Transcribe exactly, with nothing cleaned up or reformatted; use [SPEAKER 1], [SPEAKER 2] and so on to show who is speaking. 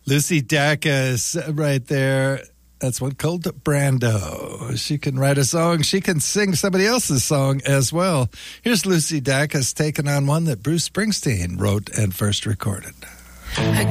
[SPEAKER 1] Lucy Dacus right there. That's one called Brando. She can write a song. She can sing somebody else's song as well. Here's Lucy Dacus taking on one that Bruce Springsteen wrote and first recorded.